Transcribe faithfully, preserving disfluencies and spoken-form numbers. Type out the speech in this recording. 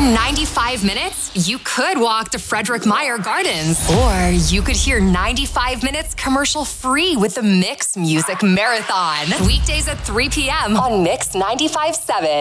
ninety-five minutes, you could walk to Frederick Meyer Gardens. Or you could hear ninety-five minutes commercial-free with the Mix Music Marathon. Weekdays at three p.m. on Mix ninety-five point seven.